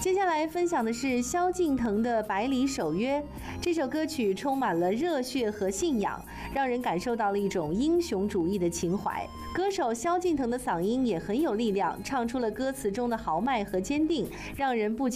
接下来分享的是萧敬腾的《百里守约》。这首歌曲充满了热血和信仰，让人感受到了一种英雄主义的情怀。歌手萧敬腾的嗓音也很有力量，唱出了歌词中的豪迈和坚定，让人不禁